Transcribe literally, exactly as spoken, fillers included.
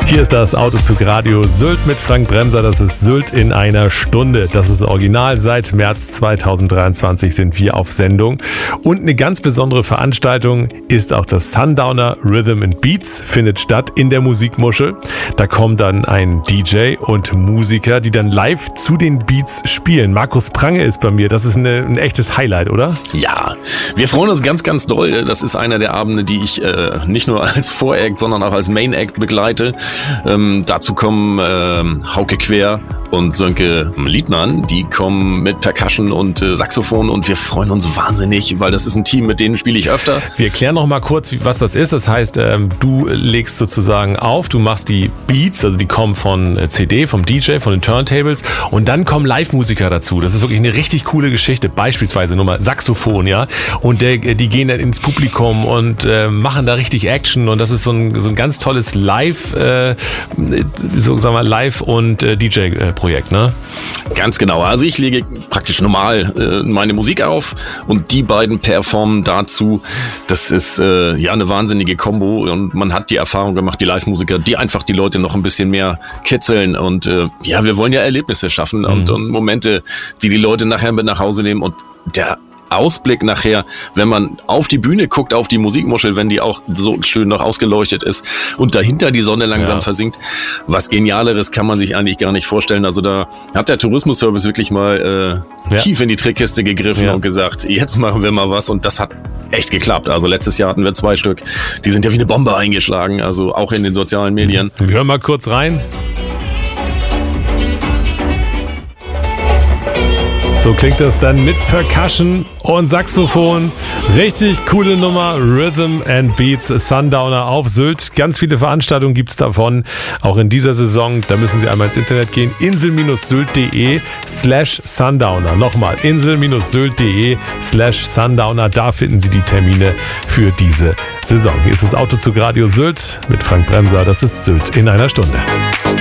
Hier ist das Autozug Radio Sylt mit Frank Bremser. Das ist Sylt in einer Stunde. Das ist original. Seit März zweitausenddreiundzwanzig sind wir auf Sendung. Und eine ganz besondere Veranstaltung ist auch das Sundowner Rhythm and Beats. Findet statt in der Musikmuschel. Da kommt dann ein D J und Musiker, die dann live zu den Beats spielen. Markus Prange ist bei mir. Das ist eine, ein echtes Highlight, oder? Ja, wir freuen uns ganz, ganz doll. Das ist einer der Abende, die ich äh, nicht nur als Voract, sondern auch als Main-Act begleite. Ähm, dazu kommen ähm, Hauke Quer und Sönke Liedmann. Die kommen mit Percussion und äh, Saxophon und wir freuen uns wahnsinnig, weil das ist ein Team, mit denen spiele ich öfter. Wir erklären noch mal kurz, was das ist. Das heißt, ähm, du legst sozusagen auf, du machst die Beats, also die kommen von C D, vom D J, von den Turntables und dann kommen Live-Musiker dazu. Das ist wirklich eine richtig coole Geschichte. Beispielsweise nochmal Saxophon, ja. Und der, die gehen dann ins Publikum und äh, machen da richtig Action und das ist so ein, so ein ganz tolles Live- äh, so sagen wir Live- und äh, D J-Projekt, ne? Ganz genau. Also ich lege praktisch normal äh, meine Musik auf und die beiden performen dazu. Das ist äh, ja eine wahnsinnige Kombo und man hat die Erfahrung gemacht, die Live-Musiker, die einfach die Leute noch ein bisschen mehr kitzeln und äh, ja, wir wollen ja Erlebnisse schaffen mhm. und, und Momente, die die Leute nachher mit nach Hause nehmen und der Ausblick nachher, wenn man auf die Bühne guckt, auf die Musikmuschel, wenn die auch so schön noch ausgeleuchtet ist und dahinter die Sonne langsam ja. versinkt. Was Genialeres kann man sich eigentlich gar nicht vorstellen. Also da hat der Tourismusservice wirklich mal äh, ja. tief in die Trickkiste gegriffen ja. und gesagt, jetzt machen wir mal was und das hat echt geklappt. Also letztes Jahr hatten wir zwei Stück, die sind ja wie eine Bombe eingeschlagen, also auch in den sozialen Medien. Wir hören mal kurz rein. So klingt das dann mit Percussion und Saxophon. Richtig coole Nummer. Rhythm and Beats Sundowner auf Sylt. Ganz viele Veranstaltungen gibt es davon. Auch in dieser Saison. Da müssen Sie einmal ins Internet gehen. insel-sylt.de slash Sundowner. Nochmal. insel-sylt.de slash Sundowner. Da finden Sie die Termine für diese Saison. Hier ist das Autozug Radio Sylt mit Frank Bremser. Das ist Sylt in einer Stunde.